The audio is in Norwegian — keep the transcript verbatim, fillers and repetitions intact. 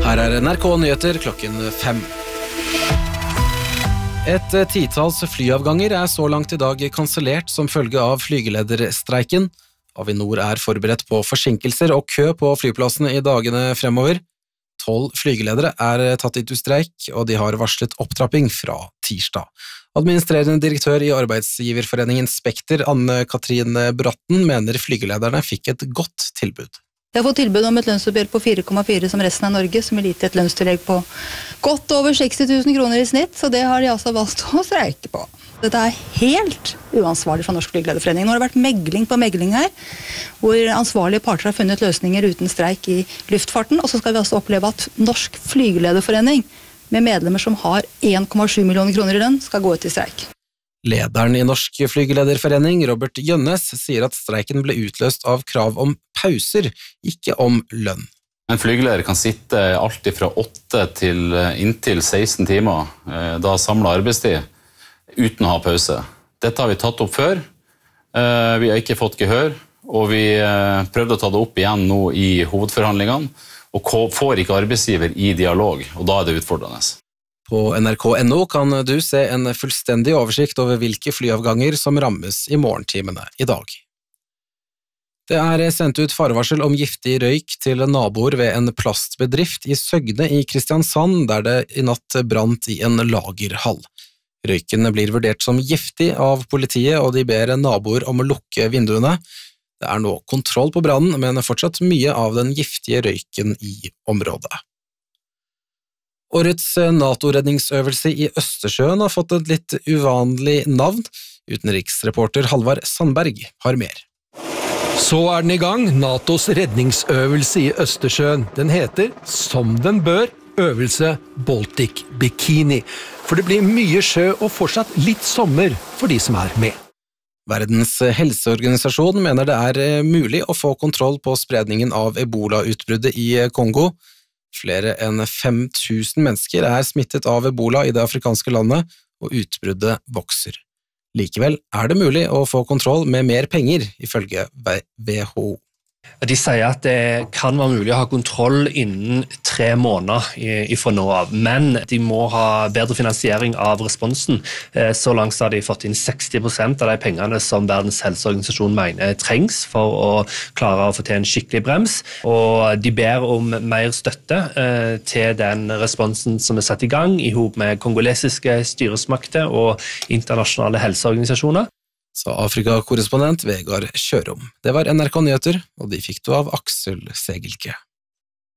Her er N R K Nyheter klokken fem. Et titalls flyavganger er så langt i dag kansellert som følge av flygelederstreiken. Avinor er forberedt på forsinkelser og kø på flyplassene i dagene fremover. Tolv flygeledere er tatt ut i streik, og de har varslet opptrapping fra tirsdag. Administrerende direktør i Arbeidsgiverforeningen Spekter, Anne-Katrine Bratten, mener flygelederne fikk et godt tilbud. Jeg har fått tilbud om et lønnsoppgjør på fire komma fire som resten av Norge, som er gitt et lønnstillegg på godt over seksti tusen kroner i snitt, så det har de altså valgt å streike på. Dette er helt uansvarlig fra Norsk Flygelederforening. Nå har det vært megling på megling her, hvor ansvarlige parter har funnet løsninger uten streik i luftfarten, og så skal vi altså oppleve at Norsk Flygelederforening, med medlemmer som har en komma sju millioner kroner i lønn, skal gå ut i streik. Lederen i Norsk Flygelederforening, Robert Gjønnes, sier at streiken ble utløst av krav om pauser, ikke om lønn. En flygeleder kan sitte alt fra åtte til inntil seksten timer, da samlet arbeidstid, uten å ha pause. Dette har vi tatt opp før, vi har ikke fått gehør, og vi prøvde å ta det opp igjen nå i hovedforhandlingene, og får ikke arbeidsgiver i dialog, og da er det utfordrende. På N R K punktum no kan du se en fullstendig oversikt over hvilke flyavganger som rammes i morgentimene i dag. Det er sendt ut farevarsel om giftig røyk til naboer ved en plastbedrift i Søgne i Kristiansand, der det i natt brant i en lagerhall. Røyken blir vurdert som giftig av politiet, og de ber naboer om å lukke vinduene. Det er nå kontroll på brannen, men fortsatt mye av den giftige røyken i området. Årets NATO-redningsøvelse i Østersjøen har fått et litt uvanlig navn. Utenriksreporter Halvard Sandberg har mer. Så er den i gang, NATOs redningsøvelse i Østersjøen. Den heter, som den bør, øvelse Baltic Bikini. For det blir mye sjø og fortsatt litt sommer for de som er med. Verdens helseorganisasjon mener det er mulig å få kontroll på spredningen av Ebola-utbruddet i Kongo. Flere enn fem tusen mennesker er smittet av Ebola i det afrikanske landet, og utbruddet vokser. Likevel er det mulig å få kontroll med mer penger, ifølge W H O. De sier at det kan være mulig å ha kontroll innen tre måneder fra nå av, men de må ha bedre finansiering av responsen. Så langt har de fått inn seksti prosent av de pengene som Verdens helseorganisasjon mener trengs for å klare å få til en skikkelig brems, og de ber om mer støtte til den responsen som er satt i gang i hop med kongolesiske styresmakter og internasjonale helseorganisasjoner. Sa Afrika-korrespondent Vegard Kjørom. Det var N R K Nyheter, og de fikk du av Aksel Segelke.